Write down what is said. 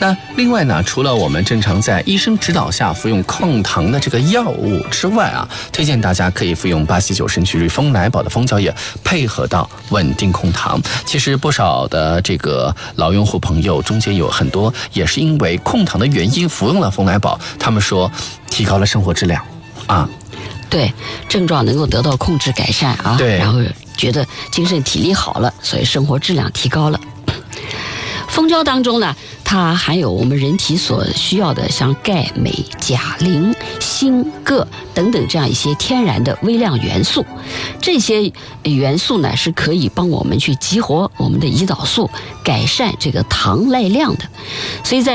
那另外呢，除了我们正常在医生指导下服用控糖的这个药物之外啊，推荐大家可以服用巴西9胜曲氯蜂奶宝的蜂胶液，配合到稳定控糖。其实不少的这个老用户朋友中间有很多也是因为控糖的原因服用了蜂奶宝，他们说提高了生活质量啊。 对，症状能够得到控制改善啊， 对， 然后觉得精神体力好了，所以生活质量提高了。蜂胶当中呢，它含有我们人体所需要的像钙、镁、钾、磷、锌、铬等等这样一些天然的微量元素。这些元素呢是可以帮我们去激活我们的胰岛素，改善这个糖耐量的。所以在